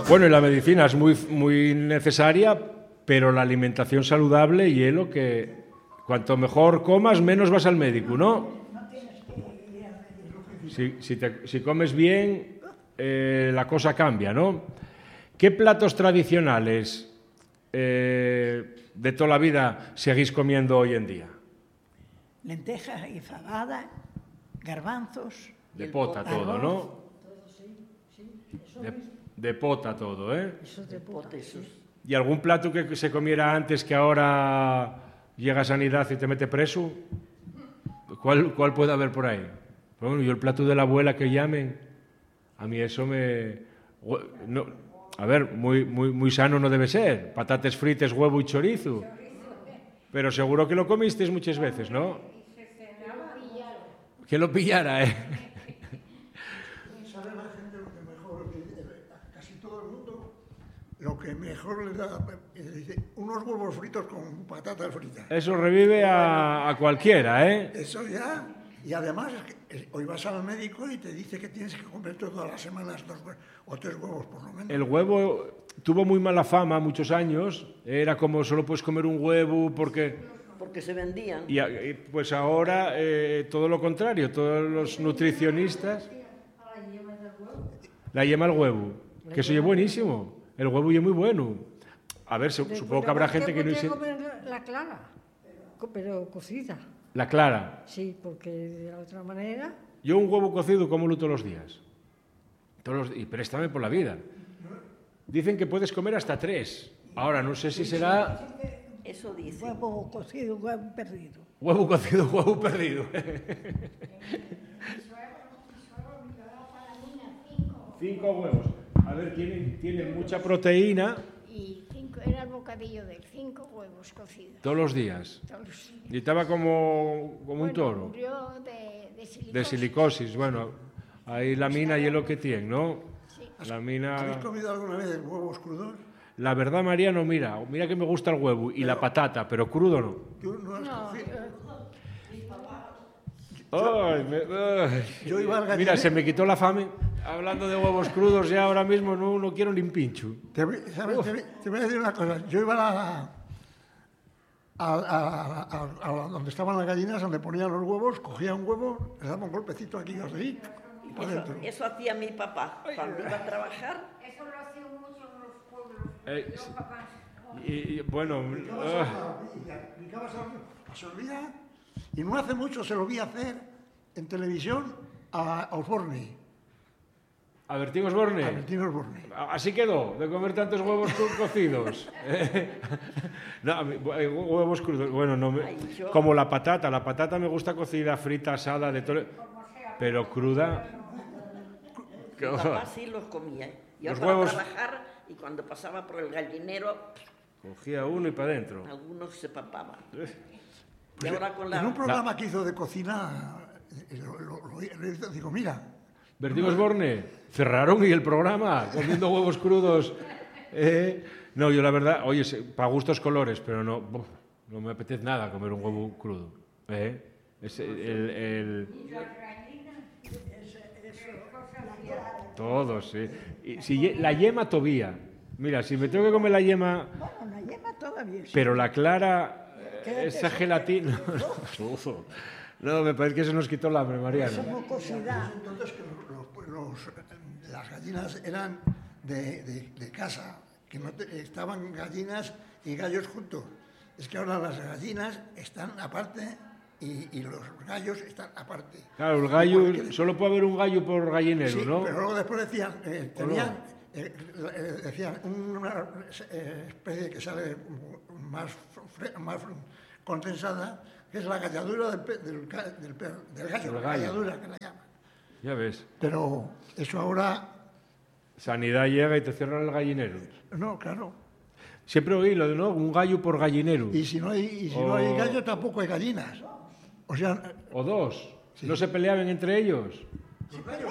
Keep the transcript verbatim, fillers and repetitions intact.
Bueno, y la medicina es muy, muy necesaria, pero la alimentación saludable y es lo que... Cuanto mejor comas, menos vas al médico, ¿no? Si, si, te, si comes bien, eh, la cosa cambia, ¿no? ¿Qué platos tradicionales eh, de toda la vida seguís comiendo hoy en día? Lentejas y fabada, garbanzos. De pota todo, ¿no? De, de pota todo, ¿eh? Eso de pota, sí. ¿Y algún plato que se comiera antes que ahora llega a Sanidad y te mete preso? ¿Cuál, cuál puede haber por ahí? Bueno, yo el plato de la abuela que llamen, a mí eso me... No, a ver, muy, muy, muy sano no debe ser. Patates fritas, huevo y chorizo. Pero seguro que lo comisteis muchas veces, ¿no? Que lo pillara, ¿eh? ¿Sabe la gente lo que mejor, casi todo el mundo, lo que mejor les da? Dice, unos huevos fritos con patatas fritas. Eso revive a, a cualquiera, ¿eh? Eso ya. Y además, hoy vas al médico y te dice que tienes que comer todas las semanas dos o tres huevos por lo menos. El huevo tuvo muy mala fama muchos años. Era como solo puedes comer un huevo porque... Porque se vendían. Y pues ahora eh, todo lo contrario, todos los nutricionistas... La yema del huevo, que eso es buenísimo. El huevo es muy bueno. A ver, supongo que habrá gente que no... Dice... La clara, pero cocida. La clara. Sí, porque de la otra manera... Yo un huevo cocido como todos los días. Todos los... Y préstame por la vida. Dicen que puedes comer hasta tres. Ahora, no sé si será... Eso dice. Huevo cocido, huevo perdido. Huevo cocido, huevo perdido. Cinco huevos. A ver, tienen, tienen mucha proteína. Y cinco, era el bocadillo de cinco huevos cocidos. Todos los días. Todos los días. Y estaba como, como bueno, un toro. Murió de, de silicosis. De silicosis, bueno. Ahí la mina y es lo que tiene, ¿no? Sí. La mina... ¿Habéis comido alguna vez huevos crudos? La verdad, María, no mira. Mira que me gusta el huevo y pero, la patata, pero crudo no. ¿Tú no has no, cogido? Ay, me, ay. Yo iba al gallinero. Mira, se me quitó la fame. Hablando de huevos crudos, ya ahora mismo no, no quiero ni un pincho. Te, ¿sabes? Te, te voy a decir una cosa. Yo iba a, la, a, a, a, a donde estaban las gallinas, donde ponían los huevos, cogía un huevo, le daba un golpecito aquí, así, y para Eso, adentro. eso hacía mi papá cuando iba a trabajar. Eso lo hacían mucho en los pueblos. Eh, los papás. y, y, bueno... Y aplicabas a absorbía, y no hace mucho se lo vi hacer en televisión a Osborne. ¿A Bertín Osborne? A Bertín Osborne. Así quedó, de comer tantos huevos cocidos. No, huevos crudos, bueno, no me... Ay, yo... como la patata. La patata me gusta cocida, frita, asada, de todo... Pero cruda... Mi papá sí los comía. Yo Los para huevos... trabajar y cuando pasaba por el gallinero... Cogía uno y para adentro. Algunos se papaban. Pues y ahora con la... En un programa la... que hizo de cocina, lo, lo, lo, lo digo, mira... Bertín Osborne, cerraron y el programa, comiendo huevos crudos. Eh, no, yo la verdad, oye, para gustos colores, pero no, no me apetece nada comer un huevo crudo. ¿Eh? Es el, el, el... Todo, sí. Y si, la yema todavía. Mira, si me tengo que comer la yema... Bueno, la yema todavía sí. Pero la clara, esa gelatina... No, me parece que se nos quitó la hambre, Mariano. Somos cocida. Entonces que los, los, las gallinas eran de, de, de casa, que no te, estaban gallinas y gallos juntos. Es que ahora las gallinas están aparte y, y los gallos están aparte. Claro, el gallo, porque, solo puede haber un gallo por gallinero, sí, ¿no? Pero luego después decían, eh, tenían, eh, eh, decían una eh, especie que sale más, más condensada, que es la galladura del, pe, del, del, perro, del gallo, la galladura que la llaman. Ya ves. Pero eso ahora... Sanidad llega y te cierran el gallinero. No, claro. Siempre oí lo de, ¿no? Un gallo por gallinero. Y si no hay, y si o... no hay gallo, tampoco hay gallinas. O sea... O dos. Sí. ¿No se peleaban entre ellos? Sí.